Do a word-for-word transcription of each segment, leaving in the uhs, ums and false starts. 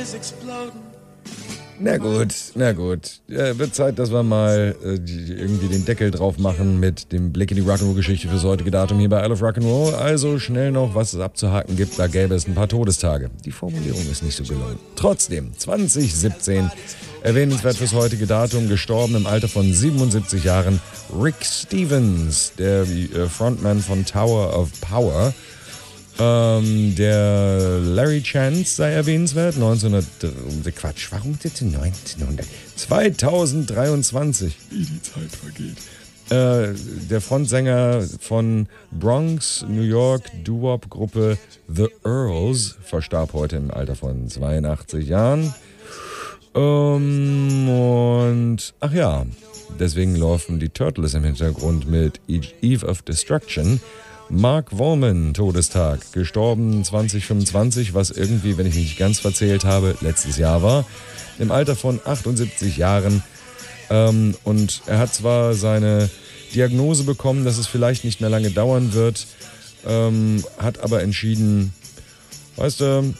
Na gut, na gut. Ja, wird Zeit, dass wir mal äh, die, irgendwie den Deckel drauf machen mit dem Blick in die Rock'n'Roll-Geschichte fürs heutige Datum hier bei I Love Rock'n'Roll. Also schnell noch, was es abzuhaken gibt, da gäbe es ein paar Todestage. Die Formulierung ist nicht so gelungen. Trotzdem, zwanzig siebzehn, erwähnenswert fürs heutige Datum, gestorben im Alter von siebenundsiebzig Jahren, Rick Stevens, der äh, Frontman von Tower of Power. Ähm, der Larry Chance sei erwähnenswert, neunzehnhundert, äh, Quatsch, warum jetzt neunzehnhundert? zweitausenddreiundzwanzig, wie die Zeit vergeht. Äh, der Frontsänger von Bronx, New York, Doo-Wop-Gruppe The Earls verstarb heute im Alter von zweiundachtzig Jahren. Ähm, und, ach ja, deswegen laufen die Turtles im Hintergrund mit Eve of Destruction. Mark Volman, Todestag, gestorben zwanzig fünfundzwanzig, was irgendwie, wenn ich mich nicht ganz verzählt habe, letztes Jahr war, im Alter von achtundsiebzig Jahren. Ähm, und er hat zwar seine Diagnose bekommen, dass es vielleicht nicht mehr lange dauern wird, ähm, hat aber entschieden, weißt du,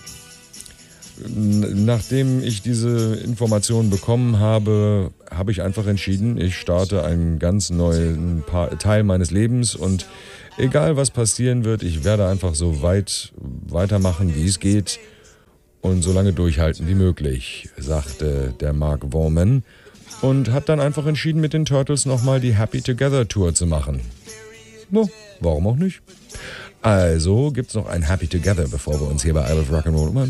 nachdem ich diese Informationen bekommen habe, habe ich einfach entschieden, ich starte einen ganz neuen Teil meines Lebens und egal was passieren wird, ich werde einfach so weit weitermachen, wie es geht und so lange durchhalten wie möglich, sagte der Mark Volman und hat dann einfach entschieden, mit den Turtles nochmal die Happy Together Tour zu machen. No, warum auch nicht? Also gibt's noch ein Happy Together, bevor wir uns hier bei I Love Rock'n'Roll